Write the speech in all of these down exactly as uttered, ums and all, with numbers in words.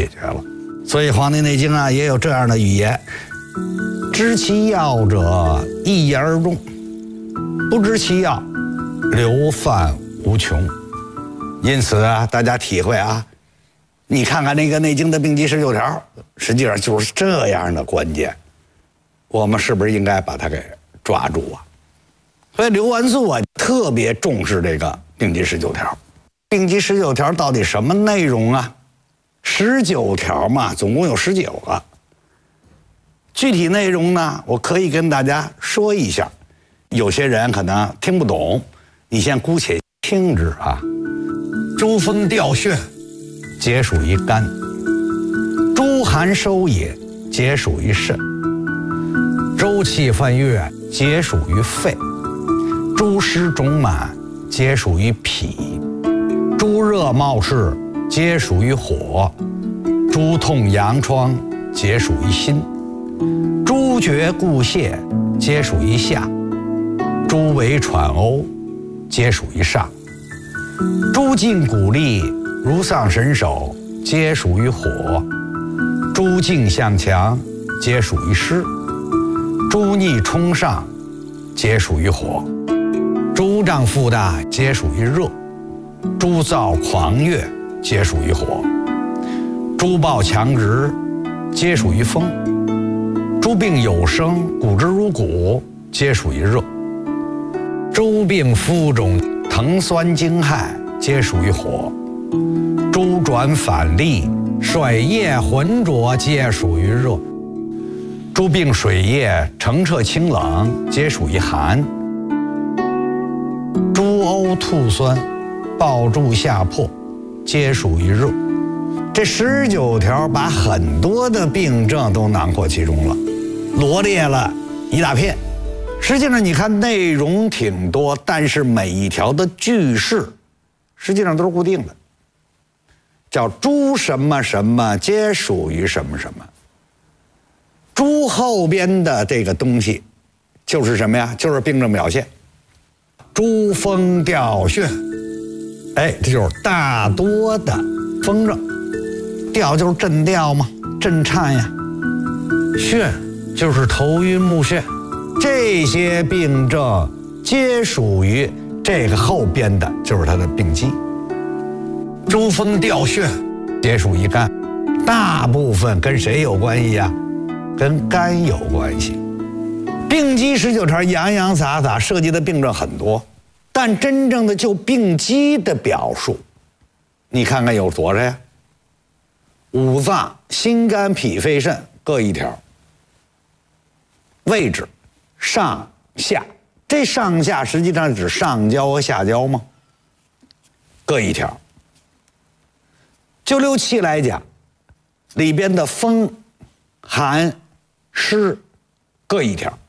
决了。所以《黄帝内经》啊也有这样的语言：知其要者，一言而终；不知其要，流犯无穷。因此啊，大家体会啊，你看看那个《内经》的病机十九条，实际上就是这样的关键。我们是不是应该把它给抓住啊？所以刘完素啊特别重视这个病机十九条。病机十九条到底什么内容啊？十九条嘛，总共有十九个。具体内容呢，我可以跟大家说一下。有些人可能听不懂，你先姑且听之啊。诸风调血，皆属于肝；诸寒收也，皆属于肾；周气犯越，皆属于肺；诸湿肿满，皆属于脾；诸热冒赤，皆属于火；诸痛阳疮，皆属于心；诸厥固泄，皆属于下；诸为喘呕，皆属于上；诸筋骨力如丧神手，皆属于火；诸颈向强，皆属于湿；诸逆冲上，皆属于火；诸胀腹大，皆属于热；诸躁狂越，皆属于火；诸暴强直，皆属于风；诸病有生，骨之如骨，皆属于热；诸病肤肿，疼酸惊骇，皆属于火；诸转反利，率液浑浊，皆属于热；诸病水液澄澈清冷，皆属于寒；诸呕吐酸，暴注下破，皆属于热。这十九条把很多的病症都囊括其中了，罗列了一大片。实际上你看内容挺多，但是每一条的句式实际上都是固定的，叫诸什么什么皆属于什么什么。诸后边的这个东西就是什么呀？就是病症表现。诸风调血，哎，这就是大多的风症。调就是震调嘛，震颤呀。眩就是头晕目眩。这些病症皆属于这个后边的，就是它的病机。诸风调血皆属于肝，大部分跟谁有关系呀？跟肝有关系。病机十九条洋洋洒洒，涉及的病症很多，但真正的就病机的表述，你看看有多少呀？五脏、心、肝、脾、肺、肾各一条。位置上下，这上下实际上指上焦和下焦吗？各一条。就六气来讲，里边的风、寒、湿各一条。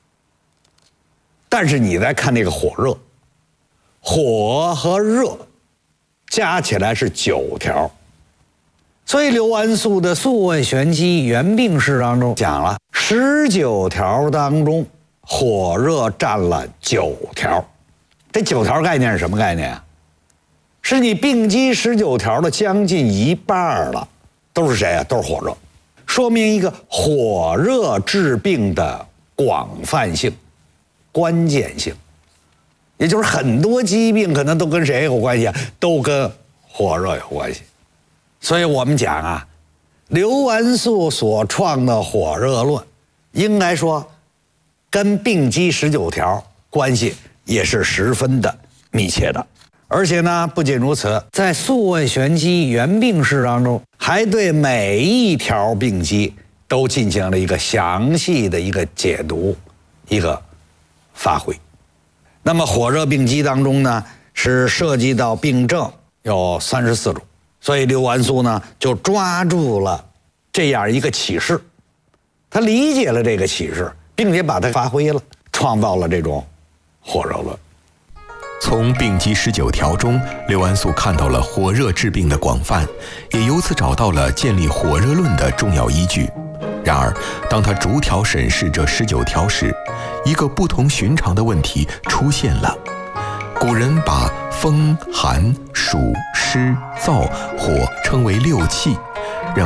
但是你再看那个火热，火和热加起来是九条。所以刘完素的《素问玄机原病式》当中讲了，十九条当中火热占了九条。这九条概念是什么概念啊？是你病机十九条的将近一半了，都是谁啊？都是火热，说明一个火热治病的广泛性、关键性。也就是很多疾病可能都跟谁有关系啊？都跟火热有关系。所以我们讲啊，刘完素所创的火热论，应该说跟病机十九条关系也是十分的密切的。而且呢，不仅如此，在《素问玄机原病式》当中，还对每一条病机都进行了一个详细的一个解读，一个发挥。那么火热病机当中呢，是涉及到病症有三十四种。所以刘完素呢就抓住了这样一个启示，他理解了这个启示，并且把它发挥了，创造了这种火热论。 从病机十九条中，刘完素看到了火热治病的广泛，也由此找到了建立火热论的重要依据。然而，当他逐条审视这十九条时，一个不同寻常的问题出现了。古人把风、寒、暑、湿、燥、火称为六气，